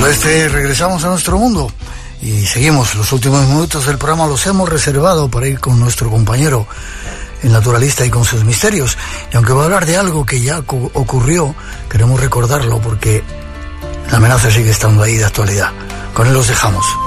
Regresamos a nuestro mundo y seguimos. Los últimos minutos del programa los hemos reservado para ir con nuestro compañero, el naturalista, y con sus misterios. Y aunque va a hablar de algo que ya ocurrió, queremos recordarlo porque la amenaza sigue estando ahí de actualidad. Con él los dejamos.